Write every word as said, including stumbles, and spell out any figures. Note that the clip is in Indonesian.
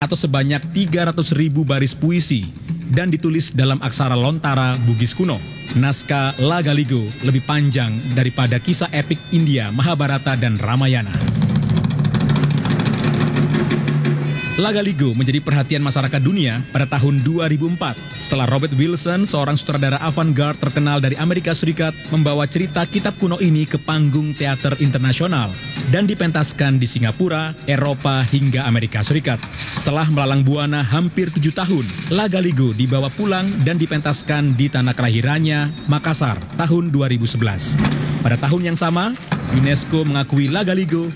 atau sebanyak tiga ratus ribu baris puisi dan ditulis dalam aksara Lontara Bugis kuno. Naskah Lagaligo lebih panjang daripada kisah epik India, Mahabharata, dan Ramayana. Lagaligo menjadi perhatian masyarakat dunia pada tahun dua ribu empat setelah Robert Wilson, seorang sutradara avant-garde terkenal dari Amerika Serikat, membawa cerita kitab kuno ini ke panggung teater internasional dan dipentaskan di Singapura, Eropa, hingga Amerika Serikat. Setelah melalang buana hampir tujuh tahun, Lagaligo dibawa pulang dan dipentaskan di tanah kelahirannya, Makassar, tahun dua ribu sebelas. Pada tahun yang sama, UNESCO mengakui Lagaligo